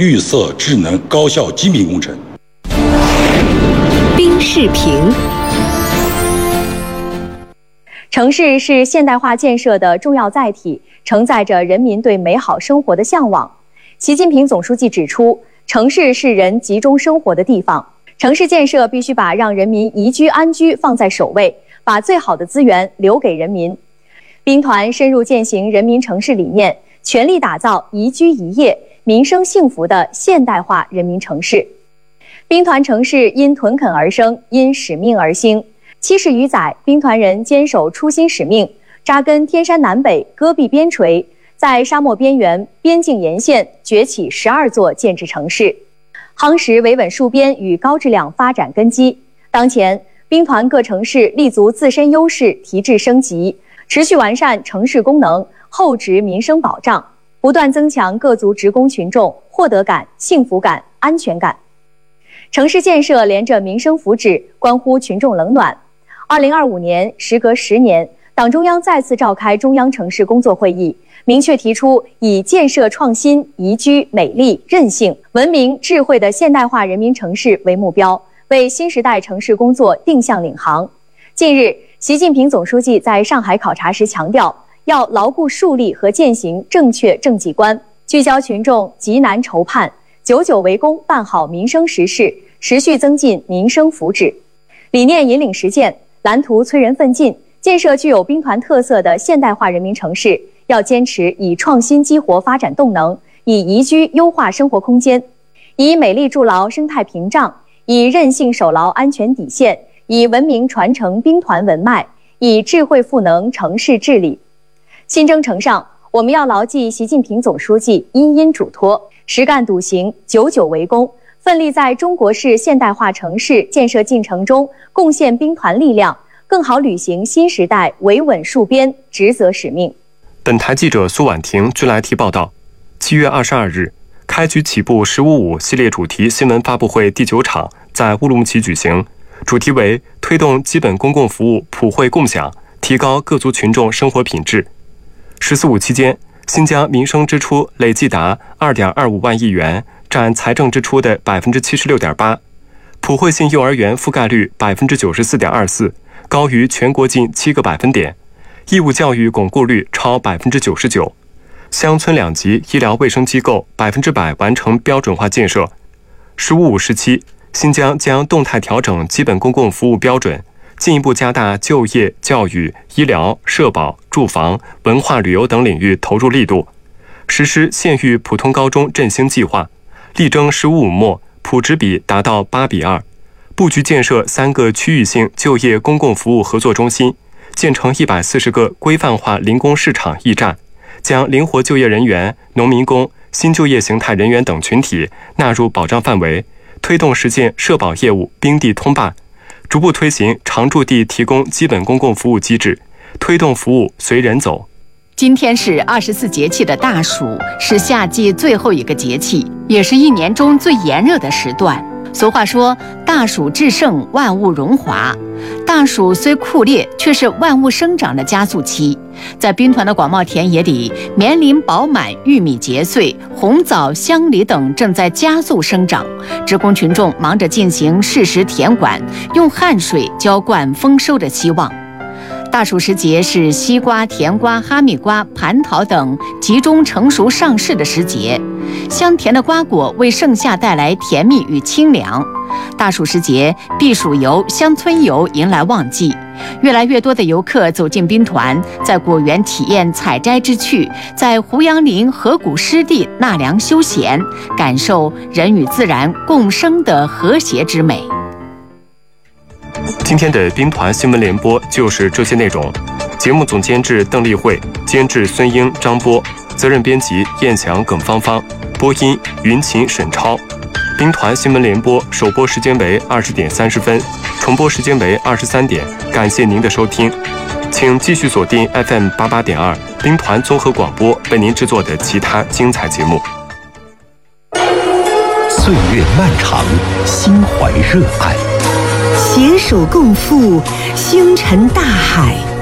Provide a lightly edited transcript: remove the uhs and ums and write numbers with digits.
绿色、智能、高效精品工程。 冰视频。城市是现代化建设的重要载体，承载着人民对美好生活的向往。习近平总书记指出，城市是人集中生活的地方，城市建设必须把让人民宜居安居放在首位，把最好的资源留给人民。兵团深入践行人民城市理念，全力打造宜居宜业、民生幸福的现代化人民城市。兵团城市因屯垦而生，因使命而兴。70余载，兵团人坚守初心使命，扎根天山南北、戈壁边陲，在沙漠边缘、边境沿线崛起12座建制城市，夯实维稳戍边与高质量发展根基。当前，兵团各城市立足自身优势，提质升级，持续完善城市功能，厚植民生保障，不断增强各族职工群众获得感、幸福感、安全感。城市建设连着民生福祉，关乎群众冷暖。2025年，时隔10年，党中央再次召开中央城市工作会议，明确提出以建设创新、宜居、美丽、韧性、文明、智慧的现代化人民城市为目标，为新时代城市工作定向领航。近日，习近平总书记在上海考察时强调，要牢固树立和践行正确政绩观，聚焦群众急难愁盼，久久为功办好民生实事，持续增进民生福祉。理念引领实践，蓝图催人奋进，建设具有兵团特色的现代化人民城市，要坚持以创新激活发展动能，以宜居优化生活空间，以美丽筑牢生态屏障，以韧性守牢安全底线，以文明传承兵团文脉，以智慧赋能城市治理。新征程上，我们要牢记习近平总书记殷殷嘱托，实干笃行，久久为功，奋力在中国式现代化城市建设进程中贡献兵团力量，更好履行新时代维稳戍边职责使命。 本台记者苏婉婷据来提报道，7月22日，开局起步“15.5”系列主题新闻发布会第9场在乌鲁木齐举行，主题为推动基本公共服务普惠共享，提高各族群众生活品质。“14.5”期间，新疆民生支出累计达2.25万亿元，占财政支出的76.8%，普惠性幼儿园覆盖率94.24%，高于全国近7个百分点，义务教育巩固率超99%，乡村2级医疗卫生机构100%完成标准化建设。“15.5”时期，新疆将动态调整基本公共服务标准，进一步加大就业、教育、医疗、社保、住房、文化旅游等领域投入力度，实施县域普通高中振兴计划，力争“15.5”末普职比达到8:2，布局建设3个区域性就业公共服务合作中心，建成140个规范化零工市场驿站，将灵活就业人员、农民工、新就业形态人员等群体纳入保障范围，推动实现社保业务并地通办，逐步推行常住地提供基本公共服务机制，推动服务随人走。 今天是24节气的大暑，是夏季最后一个节气，也是一年中最炎热的时段。俗话说，大暑至盛，万物荣华。大暑虽酷烈，却是万物生长的加速期。在兵团的广袤田野里，棉林饱满，玉米结穗，红枣、香梨等正在加速生长。职工群众忙着进行适时田管，用汗水浇灌丰收的希望。大暑时节是西瓜、甜瓜、哈密瓜、蟠桃等集中成熟上市的时节，香甜的瓜果为盛夏带来甜蜜与清凉。大暑时节，避暑游、乡村游迎来旺季，越来越多的游客走进兵团，在果园体验采摘之趣，在胡杨林河谷湿地纳凉休闲，感受人与自然共生的和谐之美。 今天的兵团新闻联播就是这些内容，节目总监制邓丽慧，监制孙英、张波，责任编辑燕翔、耿芳芳，播音云琴、沈超。兵团新闻联播首播时间为20点30分，重播时间为23点。感谢您的收听，请继续锁定 FM 88.2兵团综合广播为您制作的其他精彩节目。 岁月漫长，心怀热爱， 携手共赴星辰大海。